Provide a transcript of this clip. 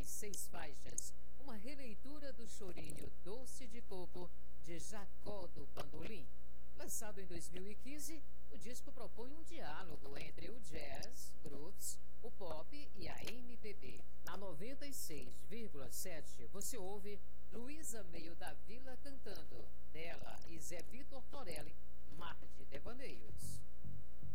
6 faixas, uma releitura do chorinho Doce de Coco, de Jacó do Bandolim. Lançado em 2015, o disco propõe um diálogo entre o jazz, grooves, o pop e a MPB. Na 96,7 você ouve Luísa Meio da Vila cantando, dela e Zé Vitor Torelli, Mar de Devaneios.